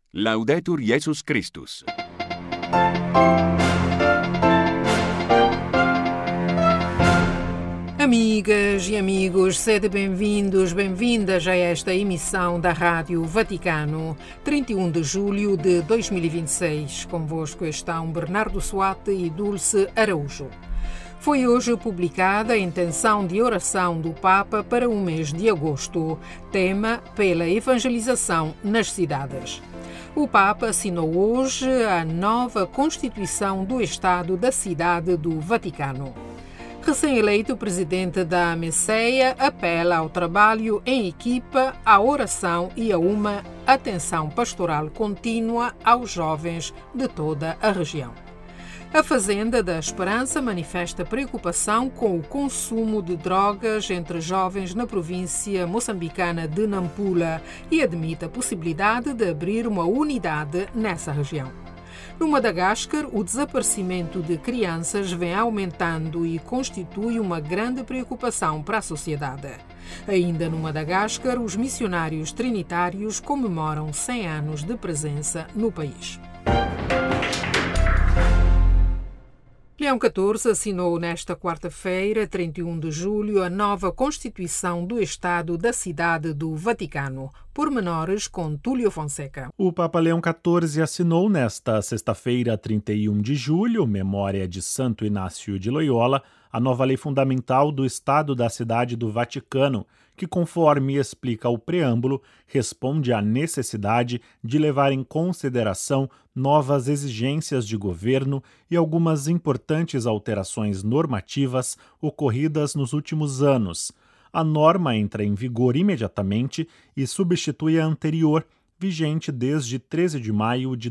Laudetur Jesus Christus. Amigas e amigos, sede bem-vindos, bem-vindas a esta emissão da Rádio Vaticano, 31 de julho de 2026. Convosco estão Bernardo Suate e Dulce Araújo. Foi hoje publicada a intenção de oração do Papa para o mês de agosto, tema pela evangelização nas cidades. O Papa assinou hoje a nova Constituição do Estado da Cidade do Vaticano. Recém-eleito presidente da Meceia apela ao trabalho em equipa, à oração e a uma atenção pastoral contínua aos jovens de toda a região. A Fazenda da Esperança manifesta preocupação com o consumo de drogas entre jovens na província moçambicana de Nampula e admite a possibilidade de abrir uma unidade nessa região. No Madagascar, o desaparecimento de crianças vem aumentando e constitui uma grande preocupação para a sociedade. Ainda no Madagascar, os missionários trinitários comemoram 100 anos de presença no país. Leão XIV assinou nesta quarta-feira, 31 de julho, a nova Constituição do Estado da Cidade do Vaticano. Pormenores com Túlio Fonseca. O Papa Leão XIV assinou nesta sexta-feira, 31 de julho, memória de Santo Inácio de Loyola, a nova lei fundamental do Estado da Cidade do Vaticano, que, conforme explica o preâmbulo, responde à necessidade de levar em consideração novas exigências de governo e algumas importantes alterações normativas ocorridas nos últimos anos. A norma entra em vigor imediatamente e substitui a anterior, vigente desde 13 de maio de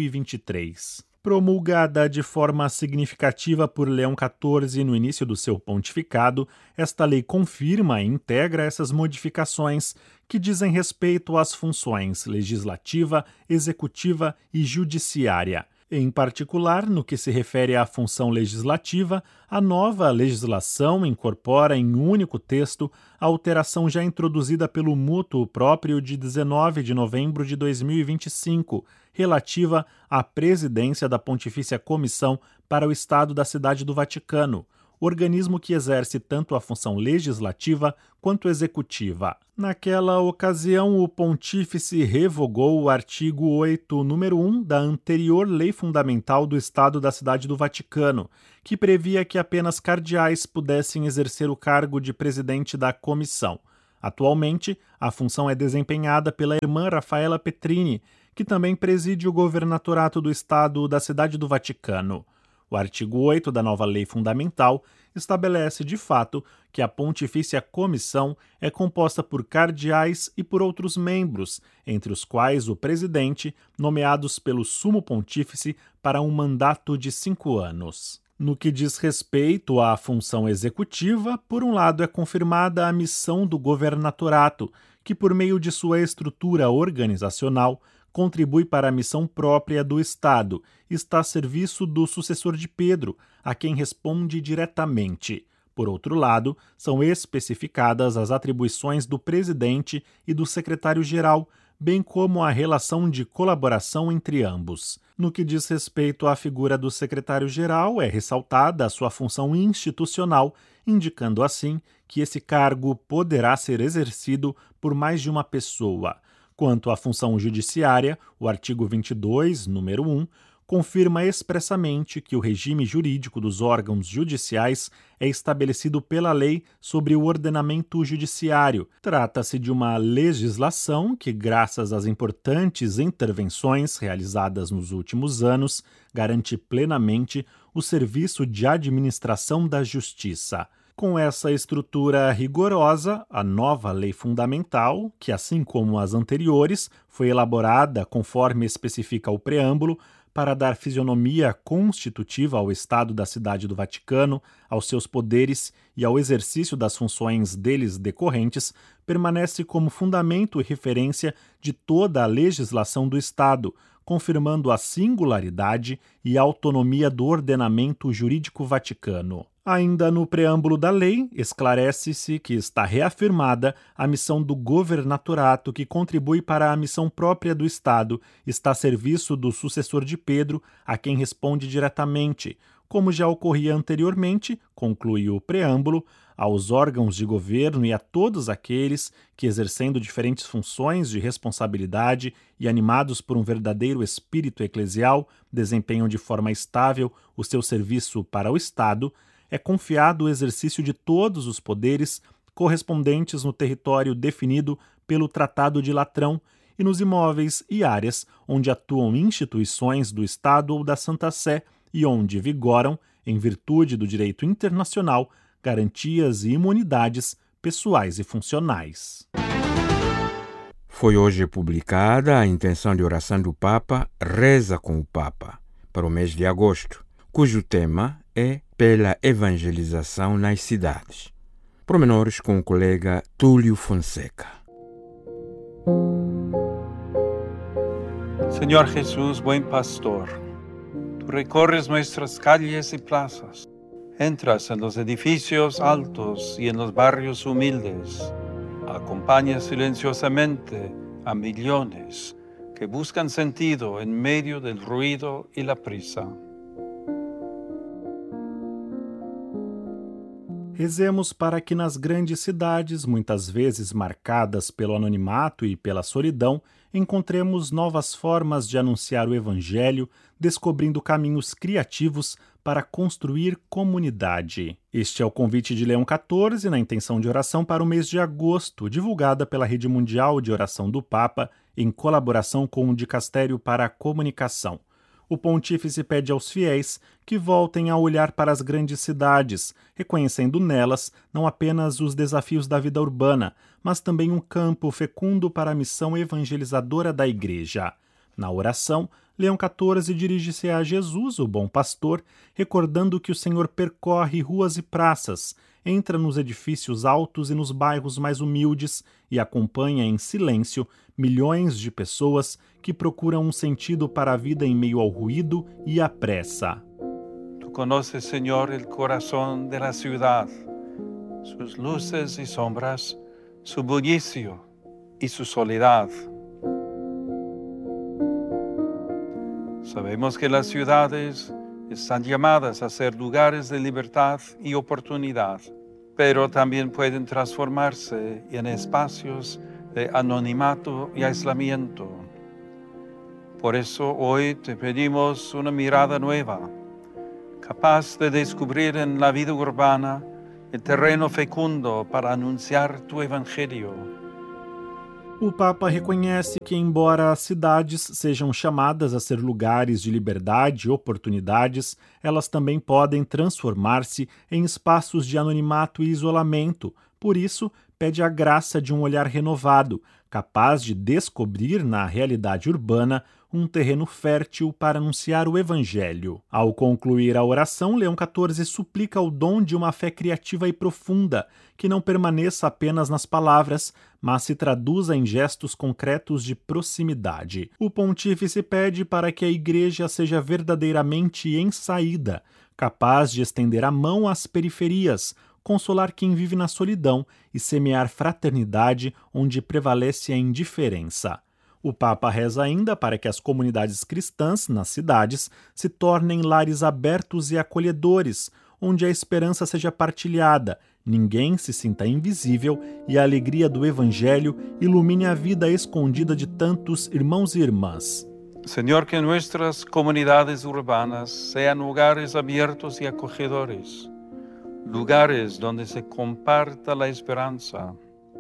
2023. Promulgada de forma significativa por Leão XIV no início do seu pontificado, esta lei confirma e integra essas modificações que dizem respeito às funções legislativa, executiva e judiciária. Em particular, no que se refere à função legislativa, a nova legislação incorpora em um único texto a alteração já introduzida pelo Mútuo próprio de 19 de novembro de 2025, relativa à presidência da Pontifícia Comissão para o Estado da Cidade do Vaticano, organismo que exerce tanto a função legislativa quanto executiva. Naquela ocasião, o pontífice revogou o artigo 8, número 1 da anterior Lei Fundamental do Estado da Cidade do Vaticano, que previa que apenas cardeais pudessem exercer o cargo de presidente da comissão. Atualmente, a função é desempenhada pela irmã Rafaela Petrini, que também preside o governatorato do Estado da Cidade do Vaticano. O artigo 8 da nova Lei Fundamental estabelece, de fato, que a Pontifícia Comissão é composta por cardeais e por outros membros, entre os quais o presidente, nomeados pelo Sumo Pontífice para um mandato de 5 anos. No que diz respeito à função executiva, por um lado é confirmada a missão do governatorato, que por meio de sua estrutura organizacional contribui para a missão própria do Estado, está a serviço do sucessor de Pedro, a quem responde diretamente. Por outro lado, são especificadas as atribuições do presidente e do secretário-geral, bem como a relação de colaboração entre ambos. No que diz respeito à figura do secretário-geral, é ressaltada a sua função institucional, indicando assim que esse cargo poderá ser exercido por mais de uma pessoa. Quanto à função judiciária, o artigo 22, número 1, confirma expressamente que o regime jurídico dos órgãos judiciais é estabelecido pela lei sobre o ordenamento judiciário. Trata-se de uma legislação que, graças às importantes intervenções realizadas nos últimos anos, garante plenamente o serviço de administração da justiça. Com essa estrutura rigorosa, a nova lei fundamental, que assim como as anteriores, foi elaborada conforme especifica o preâmbulo, para dar fisionomia constitutiva ao Estado da Cidade do Vaticano, aos seus poderes e ao exercício das funções deles decorrentes, permanece como fundamento e referência de toda a legislação do Estado, confirmando a singularidade e autonomia do ordenamento jurídico vaticano. Ainda no preâmbulo da lei, esclarece-se que está reafirmada a missão do governatorato, que contribui para a missão própria do Estado, está a serviço do sucessor de Pedro, a quem responde diretamente, como já ocorria anteriormente, conclui o preâmbulo, aos órgãos de governo e a todos aqueles que, exercendo diferentes funções de responsabilidade e animados por um verdadeiro espírito eclesial, desempenham de forma estável o seu serviço para o Estado, é confiado o exercício de todos os poderes correspondentes no território definido pelo Tratado de Latrão e nos imóveis e áreas onde atuam instituições do Estado ou da Santa Sé e onde vigoram, em virtude do direito internacional, garantias e imunidades pessoais e funcionais. Foi hoje publicada a intenção de oração do Papa Reza com o Papa, para o mês de agosto, cujo tema é pela evangelização nas cidades. Pormenores com o colega Túlio Fonseca. Señor Jesús, buen pastor, tú recorres nuestras calles y plazas, entras en los edificios altos y en los barrios humildes, acompañas silenciosamente a millones que buscan sentido en medio del ruido y la prisa. Rezemos para que nas grandes cidades, muitas vezes marcadas pelo anonimato e pela solidão, encontremos novas formas de anunciar o Evangelho, descobrindo caminhos criativos para construir comunidade. Este é o convite de Leão XIV na intenção de oração para o mês de agosto, divulgada pela Rede Mundial de Oração do Papa, em colaboração com o Dicastério para a Comunicação. O pontífice pede aos fiéis que voltem a olhar para as grandes cidades, reconhecendo nelas não apenas os desafios da vida urbana, mas também um campo fecundo para a missão evangelizadora da Igreja. Na oração, Leão XIV dirige-se a Jesus, o bom pastor, recordando que o Senhor percorre ruas e praças, entra nos edifícios altos e nos bairros mais humildes e acompanha em silêncio milhões de pessoas que procuram um sentido para a vida em meio ao ruído e à pressa. Tú conoces, Señor, el corazón de la ciudad, sus luces y sombras, su bullicio y su soledad. Sabemos que las ciudades están llamadas a ser lugares de libertad y oportunidad, pero también pueden transformarse en espacios de anonimato y aislamiento. Por eso hoy te pedimos una mirada nueva, capaz de descubrir en la vida urbana el terreno fecundo para anunciar tu evangelio. O Papa reconhece que, embora as cidades sejam chamadas a ser lugares de liberdade e oportunidades, elas também podem transformar-se em espaços de anonimato e isolamento. Por isso, pede a graça de um olhar renovado, capaz de descobrir na realidade urbana um terreno fértil para anunciar o Evangelho. Ao concluir a oração, Leão XIV suplica o dom de uma fé criativa e profunda, que não permaneça apenas nas palavras, mas se traduza em gestos concretos de proximidade. O pontífice pede para que a Igreja seja verdadeiramente em saída, capaz de estender a mão às periferias, consolar quem vive na solidão e semear fraternidade onde prevalece a indiferença. O Papa reza ainda para que as comunidades cristãs nas cidades se tornem lares abertos e acolhedores, onde a esperança seja partilhada, ninguém se sinta invisível e a alegria do Evangelho ilumine a vida escondida de tantos irmãos e irmãs. Señor, que nuestras comunidades urbanas sean lugares abiertos y acogedores, lugares donde se comparta la esperanza,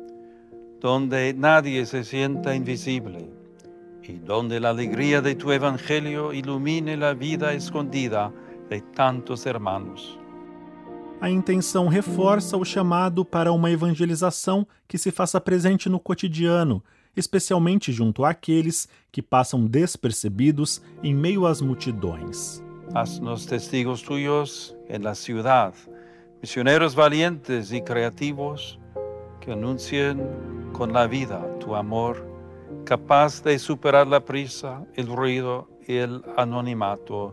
donde nadie se sienta invisible y donde la alegría de tu evangelio ilumine la vida escondida de tantos hermanos. A intenção reforça o chamado para uma evangelização que se faça presente no cotidiano, especialmente junto àqueles que passam despercebidos em meio às multidões. Haznos testigos tuyos en la ciudad, misioneros valientes y creativos que anuncien con la vida tu amor capaz de superar la prisa, el ruido y el anonimato.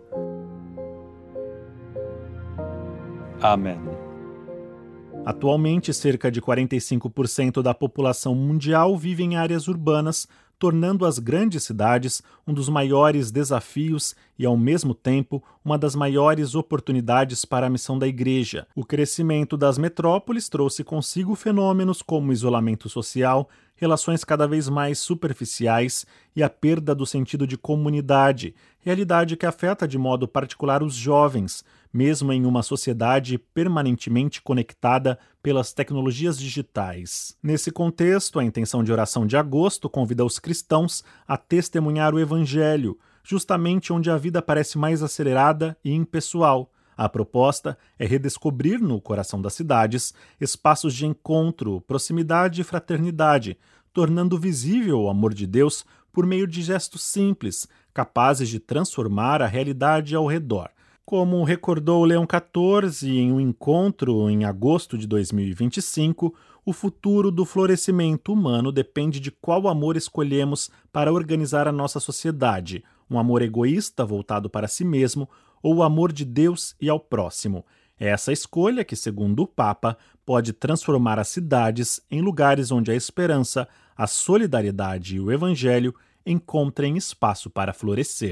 Amém. Atualmente, cerca de 45% da população mundial vive em áreas urbanas, tornando as grandes cidades um dos maiores desafios e, ao mesmo tempo, uma das maiores oportunidades para a missão da Igreja. O crescimento das metrópoles trouxe consigo fenômenos como isolamento social, relações cada vez mais superficiais e a perda do sentido de comunidade, realidade que afeta de modo particular os jovens, mesmo em uma sociedade permanentemente conectada pelas tecnologias digitais. Nesse contexto, a intenção de oração de agosto convida os cristãos a testemunhar o Evangelho, justamente onde a vida parece mais acelerada e impessoal. A proposta é redescobrir no coração das cidades espaços de encontro, proximidade e fraternidade, tornando visível o amor de Deus por meio de gestos simples, capazes de transformar a realidade ao redor. Como recordou Leão XIV em um encontro em agosto de 2025, o futuro do florescimento humano depende de qual amor escolhemos para organizar a nossa sociedade, um amor egoísta voltado para si mesmo ou o amor de Deus e ao próximo. É essa escolha que, segundo o Papa, pode transformar as cidades em lugares onde a esperança, a solidariedade e o Evangelho encontrem espaço para florescer.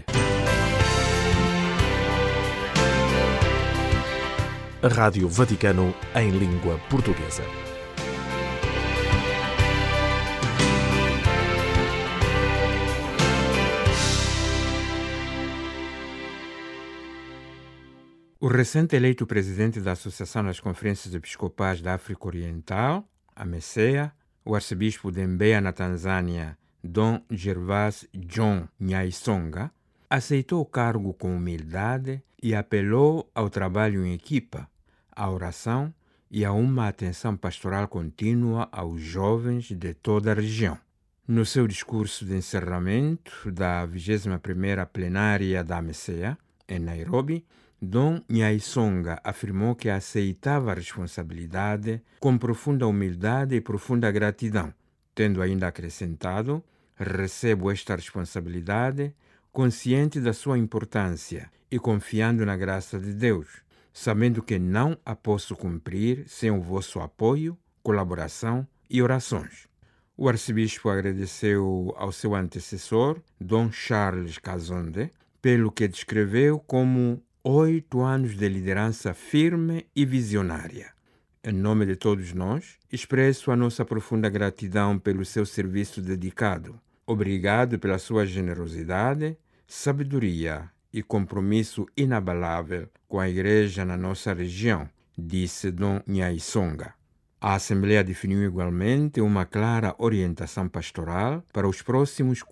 A Rádio Vaticano em língua portuguesa. O recente eleito presidente da Associação das Conferências Episcopais da África Oriental, a MECEA, o arcebispo de Mbeya, na Tanzânia, Dom Gervas John Nyaisonga, aceitou o cargo com humildade e apelou ao trabalho em equipa, à oração e a uma atenção pastoral contínua aos jovens de toda a região. No seu discurso de encerramento da 21ª plenária da MECEA, em Nairobi, Dom Nyaisonga afirmou que aceitava a responsabilidade com profunda humildade e profunda gratidão, tendo ainda acrescentado: recebo esta responsabilidade consciente da sua importância e confiando na graça de Deus, sabendo que não a posso cumprir sem o vosso apoio, colaboração e orações. O arcebispo agradeceu ao seu antecessor, Dom Charles Kazonde, pelo que descreveu como 8 anos de liderança firme e visionária. Em nome de todos nós, expresso a nossa profunda gratidão pelo seu serviço dedicado. Obrigado pela sua generosidade, sabedoria e compromisso inabalável com a Igreja na nossa região, disse Dom Nyaisonga. A Assembleia definiu igualmente uma clara orientação pastoral para os próximos